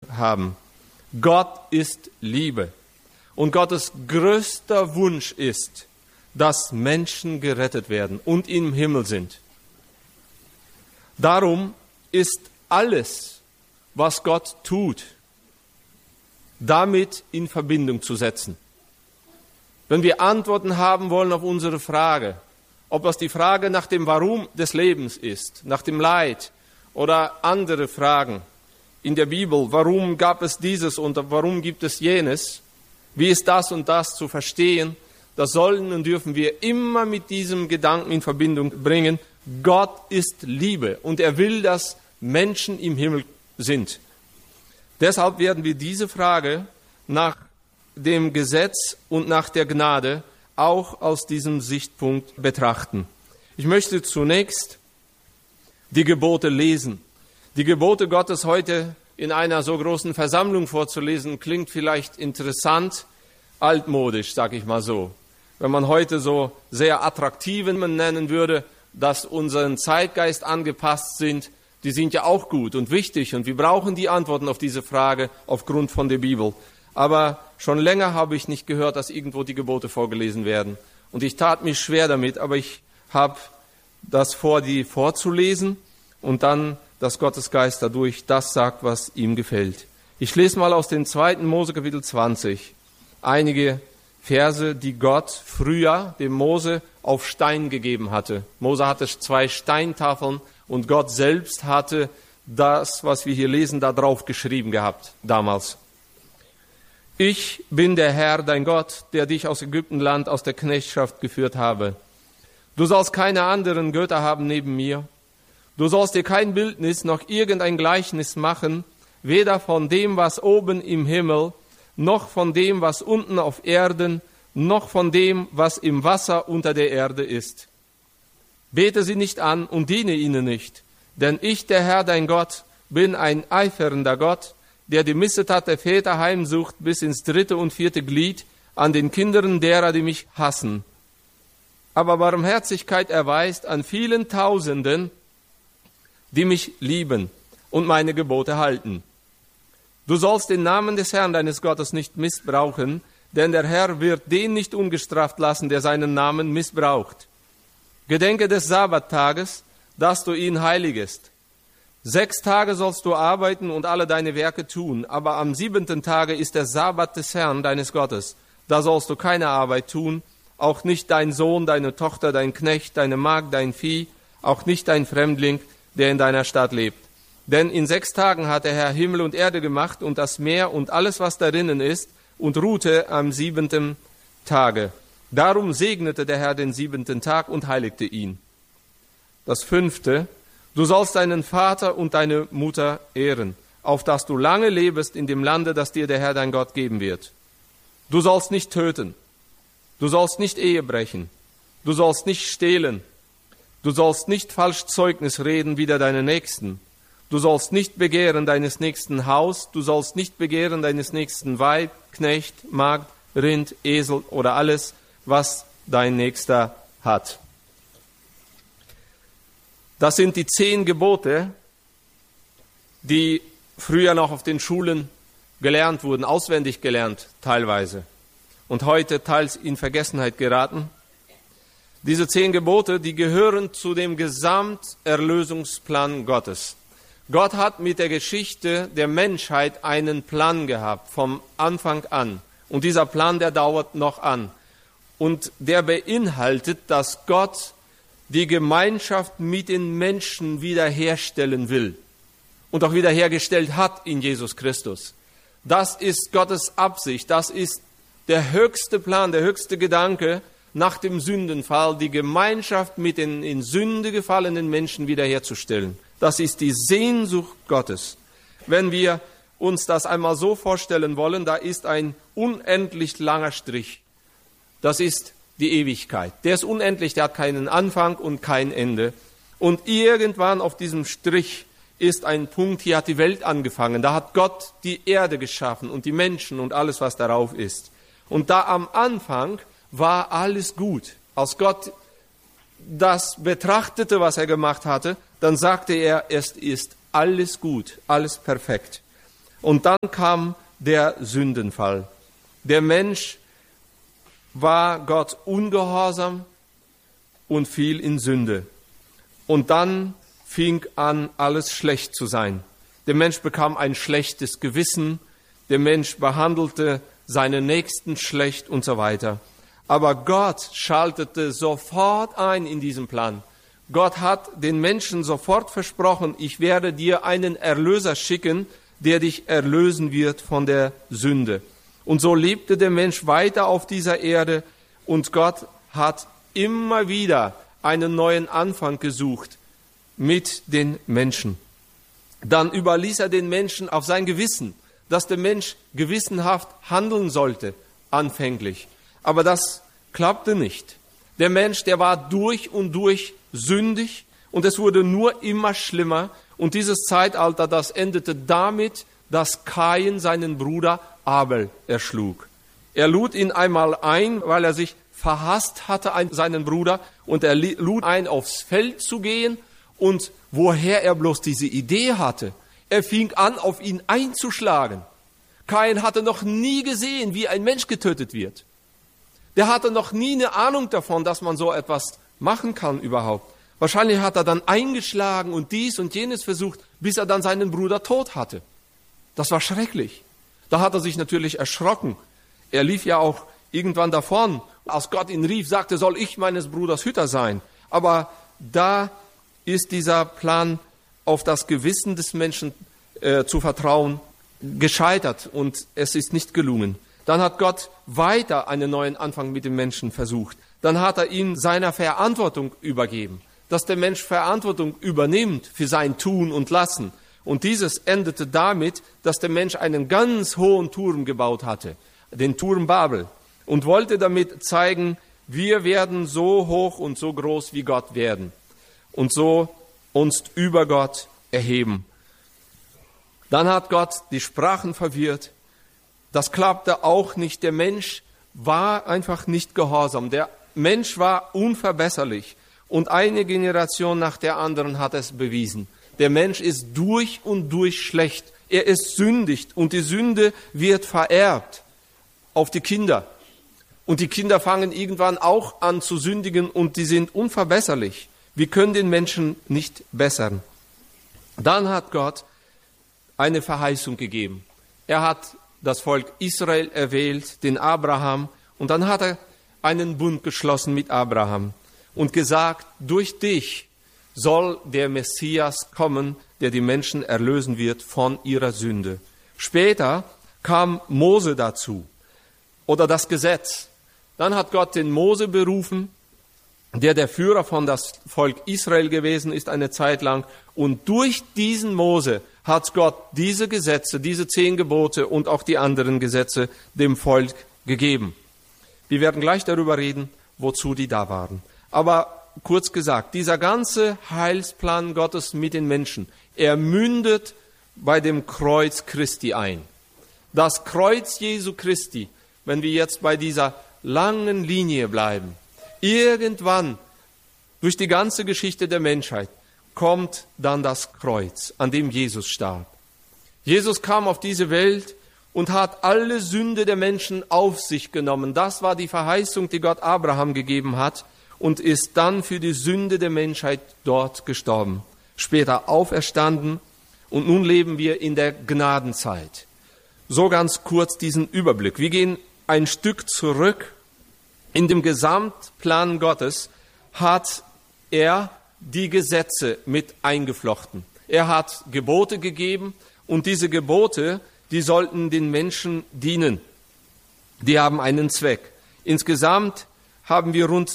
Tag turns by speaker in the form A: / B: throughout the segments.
A: haben. Gott ist Liebe. Und Gottes größter Wunsch ist, dass Menschen gerettet werden und im Himmel sind. Darum ist alles, was Gott tut, damit in Verbindung zu setzen. Wenn wir Antworten haben wollen auf unsere Frage, ob das die Frage nach dem Warum des Lebens ist, nach dem Leid oder andere Fragen in der Bibel, warum gab es dieses und warum gibt es jenes, wie ist das und das zu verstehen, das sollen und dürfen wir immer mit diesem Gedanken in Verbindung bringen. Gott ist Liebe und er will, dass Menschen im Himmel sind. Deshalb werden wir diese Frage nach dem Gesetz und nach der Gnade auch aus diesem Sichtpunkt betrachten. Ich möchte zunächst die Gebote lesen. Die Gebote Gottes heute in einer so großen Versammlung vorzulesen, klingt vielleicht interessant, altmodisch, sag ich mal so. Wenn man heute so sehr attraktiven nennen würde, dass unseren Zeitgeist angepasst sind, die sind ja auch gut und wichtig und wir brauchen die Antworten auf diese Frage aufgrund von der Bibel. Aber schon länger habe ich nicht gehört, dass irgendwo die Gebote vorgelesen werden. Und ich tat mich schwer damit, aber ich habe das vor, die vorzulesen und dann, dass Gottes Geist dadurch das sagt, was ihm gefällt. Ich lese mal aus dem 2. Mose Kapitel 20 einige Verse, die Gott früher dem Mose auf Stein gegeben hatte. Mose hatte 2 Steintafeln und Gott selbst hatte das, was wir hier lesen, da drauf geschrieben gehabt damals. Ich bin der Herr, dein Gott, der dich aus Ägyptenland, aus der Knechtschaft geführt habe. Du sollst keine anderen Götter haben neben mir. Du sollst dir kein Bildnis noch irgendein Gleichnis machen, weder von dem, was oben im Himmel, noch von dem, was unten auf Erden, noch von dem, was im Wasser unter der Erde ist. Bete sie nicht an und diene ihnen nicht, denn ich, der Herr, dein Gott, bin ein eifernder Gott, der die Missetat der Väter heimsucht bis ins 3. und 4. Glied an den Kindern derer, die mich hassen. Aber Barmherzigkeit erweist an vielen Tausenden, die mich lieben und meine Gebote halten. Du sollst den Namen des Herrn deines Gottes nicht missbrauchen, denn der Herr wird den nicht ungestraft lassen, der seinen Namen missbraucht. Gedenke des Sabbattages, dass du ihn heiligest. 6 Tage sollst du arbeiten und alle deine Werke tun, aber am 7. Tage ist der Sabbat des Herrn deines Gottes. Da sollst du keine Arbeit tun, auch nicht dein Sohn, deine Tochter, dein Knecht, deine Magd, dein Vieh, auch nicht dein Fremdling, der in deiner Stadt lebt. Denn in 6 Tagen hat der Herr Himmel und Erde gemacht und das Meer und alles, was darinnen ist, und ruhte am 7. Tage. Darum segnete der Herr den 7. Tag und heiligte ihn. Das 5. Du sollst deinen Vater und deine Mutter ehren, auf dass du lange lebest in dem Lande, das dir der Herr dein Gott geben wird. Du sollst nicht töten. Du sollst nicht Ehe brechen. Du sollst nicht stehlen. Du sollst nicht falsch Zeugnis reden wider deine Nächsten. Du sollst nicht begehren deines nächsten Haus. Du sollst nicht begehren deines nächsten Weib, Knecht, Magd, Rind, Esel oder alles, was dein Nächster hat. Das sind die 10 Gebote, die früher noch auf den Schulen gelernt wurden, auswendig gelernt teilweise und heute teils in Vergessenheit geraten. Diese 10 Gebote, die gehören zu dem Gesamterlösungsplan Gottes. Gott hat mit der Geschichte der Menschheit einen Plan gehabt, vom Anfang an. Und dieser Plan, der dauert noch an. Und der beinhaltet, dass Gott die Gemeinschaft mit den Menschen wiederherstellen will und auch wiederhergestellt hat in Jesus Christus. Das ist Gottes Absicht, das ist der höchste Plan, der höchste Gedanke nach dem Sündenfall, die Gemeinschaft mit den in Sünde gefallenen Menschen wiederherzustellen. Das ist die Sehnsucht Gottes. Wenn wir uns das einmal so vorstellen wollen, da ist ein unendlich langer Strich. Das ist die Ewigkeit. Der ist unendlich, der hat keinen Anfang und kein Ende. Und irgendwann auf diesem Strich ist ein Punkt, hier hat die Welt angefangen. Da hat Gott die Erde geschaffen und die Menschen und alles, was darauf ist. Und da am Anfang war alles gut. Als Gott das betrachtete, was er gemacht hatte, dann sagte er, es ist alles gut, alles perfekt. Und dann kam der Sündenfall. Der Mensch war Gott ungehorsam und fiel in Sünde. Und dann fing an, alles schlecht zu sein. Der Mensch bekam ein schlechtes Gewissen, der Mensch behandelte seine Nächsten schlecht und so weiter. Aber Gott schaltete sofort ein in diesen Plan. Gott hat den Menschen sofort versprochen, ich werde dir einen Erlöser schicken, der dich erlösen wird von der Sünde. Und so lebte der Mensch weiter auf dieser Erde und Gott hat immer wieder einen neuen Anfang gesucht mit den Menschen. Dann überließ er den Menschen auf sein Gewissen, dass der Mensch gewissenhaft handeln sollte, anfänglich. Aber das klappte nicht. Der Mensch, der war durch und durch sündig und es wurde nur immer schlimmer. Und dieses Zeitalter, das endete damit, dass Kain seinen Bruder Abel erschlug. Er lud ihn einmal ein, weil er sich verhasst hatte an seinen Bruder, und er lud ein, aufs Feld zu gehen. Und woher er bloß diese Idee hatte, er fing an, auf ihn einzuschlagen. Kain hatte noch nie gesehen, wie ein Mensch getötet wird. Der hatte noch nie eine Ahnung davon, dass man so etwas machen kann überhaupt. Wahrscheinlich hat er dann eingeschlagen und dies und jenes versucht, bis er dann seinen Bruder tot hatte. Das war schrecklich. Da hat er sich natürlich erschrocken. Er lief ja auch irgendwann davon. Als Gott ihn rief, sagte, soll ich meines Bruders Hüter sein? Aber da ist dieser Plan, auf das Gewissen des Menschen zu vertrauen, gescheitert und es ist nicht gelungen. Dann hat Gott weiter einen neuen Anfang mit dem Menschen versucht. Dann hat er ihn seiner Verantwortung übergeben, dass der Mensch Verantwortung übernimmt für sein Tun und Lassen. Und dieses endete damit, dass der Mensch einen ganz hohen Turm gebaut hatte, den Turm Babel, und wollte damit zeigen, wir werden so hoch und so groß wie Gott werden und so uns über Gott erheben. Dann hat Gott die Sprachen verwirrt. Das klappte auch nicht. Der Mensch war einfach nicht gehorsam. Der Mensch war unverbesserlich. Und eine Generation nach der anderen hat es bewiesen. Der Mensch ist durch und durch schlecht. Er ist sündig und die Sünde wird vererbt auf die Kinder. Und die Kinder fangen irgendwann auch an zu sündigen und die sind unverbesserlich. Wir können den Menschen nicht bessern. Dann hat Gott eine Verheißung gegeben. Er hat das Volk Israel erwählt, den Abraham, und dann hat er einen Bund geschlossen mit Abraham und gesagt, durch dich soll der Messias kommen, der die Menschen erlösen wird von ihrer Sünde. Später kam Mose dazu oder das Gesetz. Dann hat Gott den Mose berufen, der Führer von das Volk Israel gewesen ist eine Zeit lang. Und durch diesen Mose hat Gott diese Gesetze, diese 10 Gebote und auch die anderen Gesetze dem Volk gegeben. Wir werden gleich darüber reden, wozu die da waren. Aber kurz gesagt, dieser ganze Heilsplan Gottes mit den Menschen, er mündet bei dem Kreuz Christi ein. Das Kreuz Jesu Christi, wenn wir jetzt bei dieser langen Linie bleiben, irgendwann durch die ganze Geschichte der Menschheit kommt dann das Kreuz, an dem Jesus starb. Jesus kam auf diese Welt und hat alle Sünde der Menschen auf sich genommen. Das war die Verheißung, die Gott Abraham gegeben hat, und ist dann für die Sünde der Menschheit dort gestorben. Später auferstanden und nun leben wir in der Gnadenzeit. So ganz kurz diesen Überblick. Wir gehen ein Stück zurück. In dem Gesamtplan Gottes hat er die Gesetze mit eingeflochten. Er hat Gebote gegeben und diese Gebote, die sollten den Menschen dienen. Die haben einen Zweck. Insgesamt haben wir rund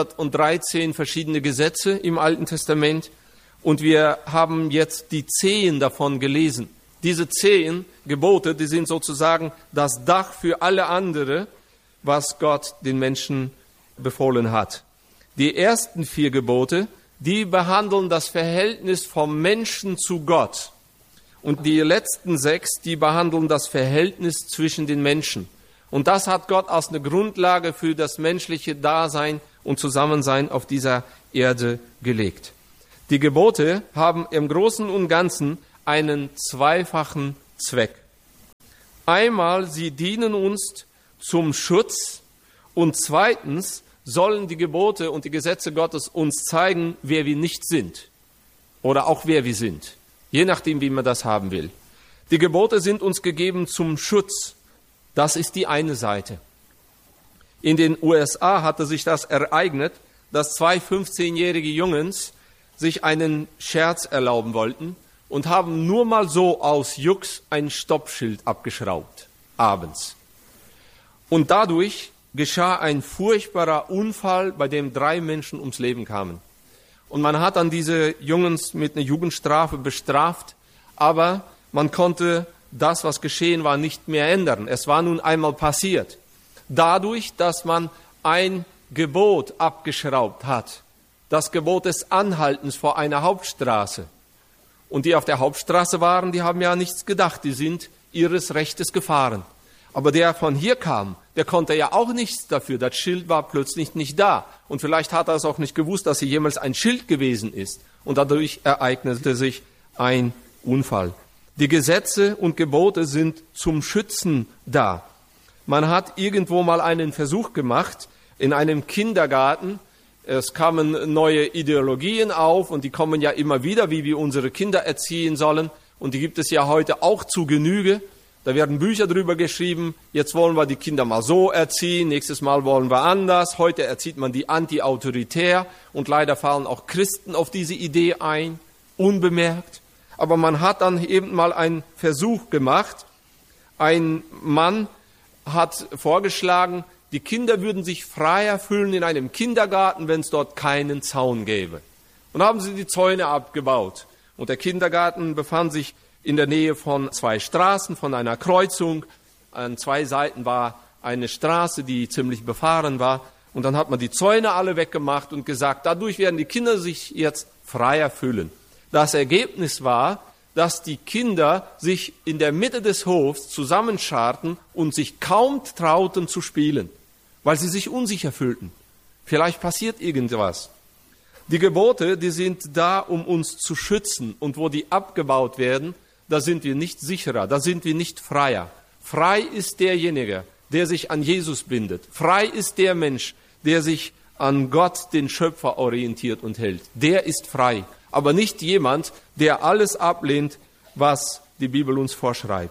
A: 613 verschiedene Gesetze im Alten Testament und wir haben jetzt die 10 davon gelesen. Diese 10 Gebote, die sind sozusagen das Dach für alle andere, was Gott den Menschen befohlen hat. Die ersten 4 Gebote, die behandeln das Verhältnis vom Menschen zu Gott. Und die letzten 6, die behandeln das Verhältnis zwischen den Menschen. Und das hat Gott als eine Grundlage für das menschliche Dasein und Zusammensein auf dieser Erde gelegt. Die Gebote haben im Großen und Ganzen einen zweifachen Zweck. Einmal, sie dienen uns zum Schutz und zweitens sollen die Gebote und die Gesetze Gottes uns zeigen, wer wir nicht sind oder auch wer wir sind, je nachdem, wie man das haben will. Die Gebote sind uns gegeben zum Schutz. Das ist die eine Seite. In den USA hatte sich das ereignet, dass 2 15-jährige Jungs sich einen Scherz erlauben wollten und haben nur mal so aus Jux ein Stoppschild abgeschraubt, abends. Und dadurch geschah ein furchtbarer Unfall, bei dem 3 Menschen ums Leben kamen. Und man hat dann diese Jungs mit einer Jugendstrafe bestraft, aber man konnte das, was geschehen war, nicht mehr ändern. Es war nun einmal passiert. Dadurch, dass man ein Gebot abgeschraubt hat, das Gebot des Anhaltens vor einer Hauptstraße. Und die auf der Hauptstraße waren, die haben ja nichts gedacht, die sind ihres Rechtes gefahren. Aber der von hier kam, der konnte ja auch nichts dafür. Das Schild war plötzlich nicht da. Und vielleicht hat er es auch nicht gewusst, dass hier jemals ein Schild gewesen ist. Und dadurch ereignete sich ein Unfall. Die Gesetze und Gebote sind zum Schützen da. Man hat irgendwo mal einen Versuch gemacht in einem Kindergarten. Es kamen neue Ideologien auf und die kommen ja immer wieder, wie wir unsere Kinder erziehen sollen. Und die gibt es ja heute auch zu Genüge. Da werden Bücher drüber geschrieben, jetzt wollen wir die Kinder mal so erziehen, nächstes Mal wollen wir anders. Heute erzieht man die anti-autoritär und leider fallen auch Christen auf diese Idee ein, unbemerkt. Aber man hat dann eben mal einen Versuch gemacht. Ein Mann hat vorgeschlagen, die Kinder würden sich freier fühlen in einem Kindergarten, wenn es dort keinen Zaun gäbe. Und haben sie die Zäune abgebaut. Und der Kindergarten befand sich in der Nähe von 2 Straßen, von einer Kreuzung. An 2 Seiten war eine Straße, die ziemlich befahren war. Und dann hat man die Zäune alle weggemacht und gesagt, dadurch werden die Kinder sich jetzt freier fühlen. Das Ergebnis war, dass die Kinder sich in der Mitte des Hofs zusammenscharten und sich kaum trauten zu spielen, weil sie sich unsicher fühlten. Vielleicht passiert irgendwas. Die Gebote, die sind da, um uns zu schützen. Und wo die abgebaut werden, da sind wir nicht sicherer, da sind wir nicht freier. Frei ist derjenige, der sich an Jesus bindet. Frei ist der Mensch, der sich an Gott, den Schöpfer, orientiert und hält. Der ist frei, aber nicht jemand, der alles ablehnt, was die Bibel uns vorschreibt.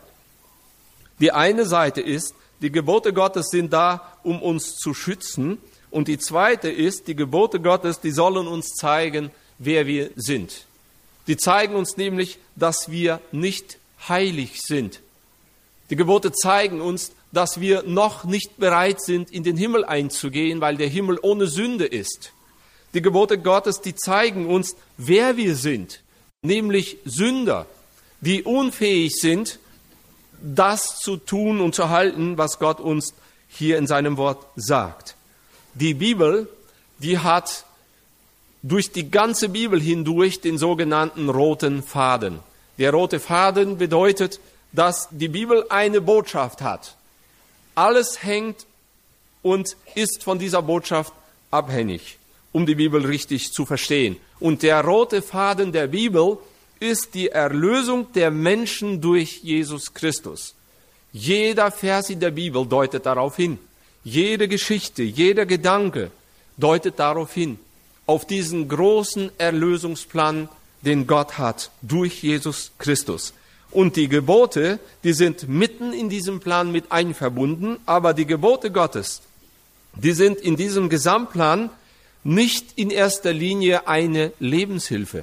A: Die eine Seite ist, die Gebote Gottes sind da, um uns zu schützen. Und die zweite ist, die Gebote Gottes, die sollen uns zeigen, wer wir sind. Die zeigen uns nämlich, dass wir nicht heilig sind. Die Gebote zeigen uns, dass wir noch nicht bereit sind, in den Himmel einzugehen, weil der Himmel ohne Sünde ist. Die Gebote Gottes, die zeigen uns, wer wir sind, nämlich Sünder, die unfähig sind, das zu tun und zu halten, was Gott uns hier in seinem Wort sagt. Die Bibel, die hat durch die ganze Bibel hindurch den sogenannten roten Faden. Der rote Faden bedeutet, dass die Bibel eine Botschaft hat. Alles hängt und ist von dieser Botschaft abhängig, um die Bibel richtig zu verstehen. Und der rote Faden der Bibel ist die Erlösung der Menschen durch Jesus Christus. Jeder Vers in der Bibel deutet darauf hin. Jede Geschichte, jeder Gedanke deutet darauf hin, auf diesen großen Erlösungsplan, den Gott hat durch Jesus Christus. Und die Gebote, die sind mitten in diesem Plan mit einverbunden, aber die Gebote Gottes, die sind in diesem Gesamtplan nicht in erster Linie eine Lebenshilfe.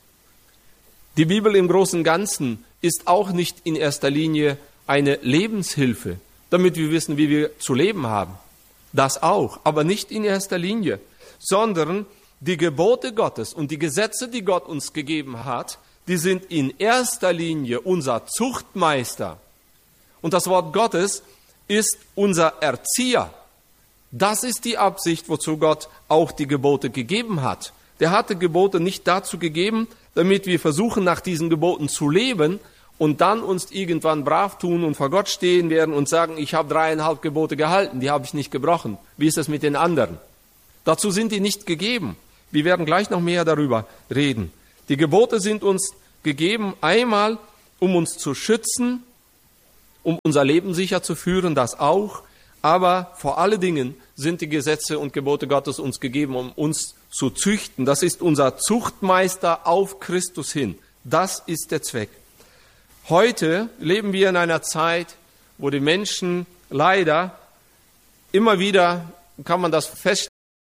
A: Die Bibel im Großen und Ganzen ist auch nicht in erster Linie eine Lebenshilfe, damit wir wissen, wie wir zu leben haben. Das auch, aber nicht in erster Linie, sondern die Gebote Gottes und die Gesetze, die Gott uns gegeben hat, die sind in erster Linie unser Zuchtmeister. Und das Wort Gottes ist unser Erzieher. Das ist die Absicht, wozu Gott auch die Gebote gegeben hat. Der hatte Gebote nicht dazu gegeben, damit wir versuchen, nach diesen Geboten zu leben und dann uns irgendwann brav tun und vor Gott stehen werden und sagen, ich habe 3,5 Gebote gehalten, die habe ich nicht gebrochen. Wie ist das mit den anderen? Dazu sind die nicht gegeben. Wir werden gleich noch mehr darüber reden. Die Gebote sind uns gegeben, einmal, um uns zu schützen um unser Leben sicher zu führen, das auch. Aber vor allen Dingen sind die Gesetze und Gebote Gottes uns gegeben, um uns zu züchten. Das ist unser Zuchtmeister auf Christus hin. Das ist der Zweck. Heute leben wir in einer Zeit, wo die Menschen leider immer wieder, kann man das feststellen,